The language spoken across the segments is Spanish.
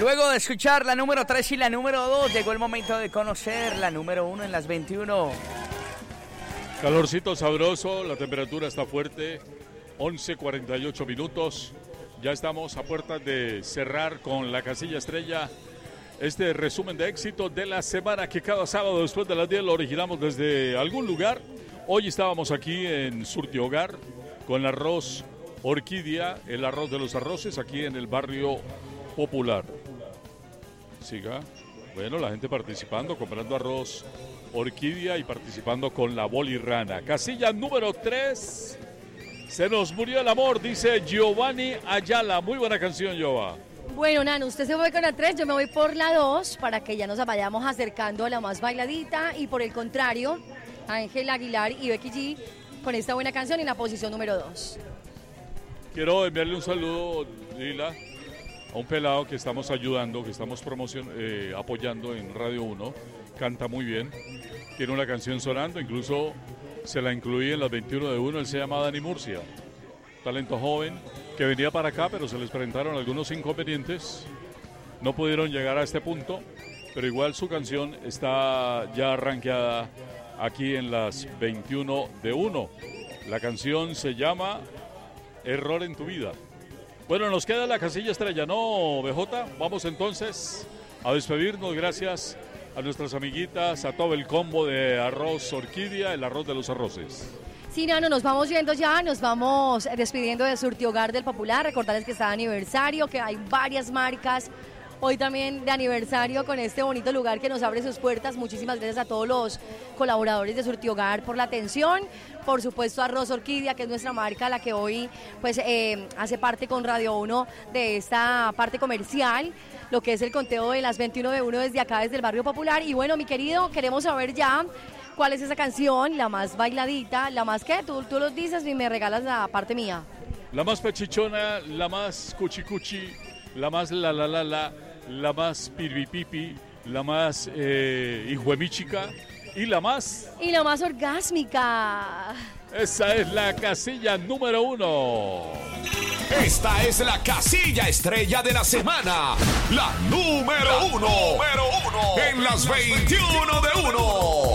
Luego de escuchar la número 3 y la número 2, llegó el momento de conocer la número 1 en las 21. Calorcito sabroso, la temperatura está fuerte, 11:48 minutos. Ya estamos a puertas de cerrar con la casilla estrella este resumen de éxito de la semana que cada sábado después de las 10 lo originamos desde algún lugar. Hoy estábamos aquí en Surtiogar con el arroz Orquídea, el arroz de los arroces, aquí en el barrio Popular. Siga. Bueno, la gente participando, comprando arroz Orquídea y participando con la bolirrana. Casilla número 3. Se nos murió el amor, dice Giovanni Ayala. Muy buena canción, Giova. Bueno, Nano, usted se fue con la 3, yo me voy por la 2 para que ya nos vayamos acercando a la más bailadita. Y por el contrario, Ángel Aguilar y Becky G con esta buena canción en la posición número 2. Quiero enviarle un saludo, Lila, a un pelado que estamos ayudando, que estamos apoyando en Radio 1. Canta muy bien, tiene una canción sonando, incluso se la incluí en las 21 de 1. Él se llama Dani Murcia, talento joven que venía para acá, pero se les presentaron algunos inconvenientes, no pudieron llegar a este punto, pero igual su canción está ya rankeada aquí en las 21 de 1. La canción se llama Error en tu vida. Bueno, nos queda la casilla estrella, ¿no, BJ? Vamos entonces a despedirnos. Gracias a nuestras amiguitas, a todo el combo de arroz Orquídea, el arroz de los arroces. Sí, Nano, nos vamos yendo ya, nos vamos despidiendo de Surtiogar del Popular. Recordarles que está de aniversario, que hay varias marcas hoy también de aniversario con este bonito lugar que nos abre sus puertas. Muchísimas gracias a todos los colaboradores de Surtiogar por la atención. Por supuesto, Arroz Orquídea, que es nuestra marca, la que hoy pues hace parte con Radio 1 de esta parte comercial, lo que es el conteo de las 21 de 1 desde acá, desde el barrio Popular. Y bueno, mi querido, queremos saber ya cuál es esa canción, la más bailadita, la más que tú los dices y me regalas la parte mía. La más pechichona, la más cuchicuchi, la más la más pirbipipi, la más hijuemíchica y la más... Y la más orgásmica. Esa es la casilla número 1. Esta es la casilla estrella de la semana. La número 1. En las 21 de 1.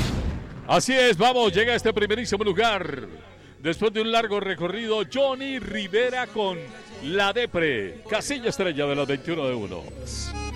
Así es, vamos, llega a este primerísimo lugar. Después de un largo recorrido, Johnny Rivera con La Depre, casilla estrella de las 21 de 1.